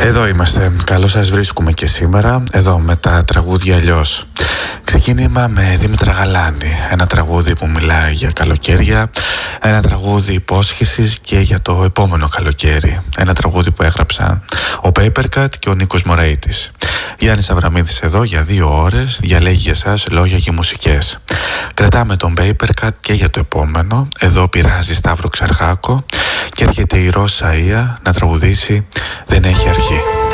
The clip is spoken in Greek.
Εδώ είμαστε, καλώς σας βρίσκουμε και σήμερα, εδώ με τα τραγούδια αλλιώς. Ξεκίνημα με Δήμητρα Γαλάνη, ένα τραγούδι που μιλάει για καλοκαίρια, ένα τραγούδι υπόσχεσης και για το επόμενο καλοκαίρι. Ένα τραγούδι που έγραψαν ο Papercut και ο Νίκος Μωρέιτης. Γιάννης Αβραμίδης εδώ για 2 ώρες, διαλέγει για εσάς λόγια και μουσικές. Κρατάμε τον Papercut και για το επόμενο, εδώ πειράζει Σταύρο Ξαργάκο και έρχεται η Ρώσα Ία να τραγουδήσει «Δεν έχει αρχή».